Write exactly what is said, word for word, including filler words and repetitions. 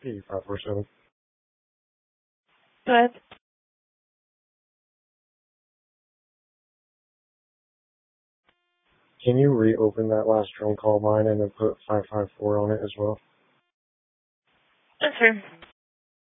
Eight five four seven. Go ahead. Can you reopen that last phone call line and then put five five four on it as well? Yes, sir.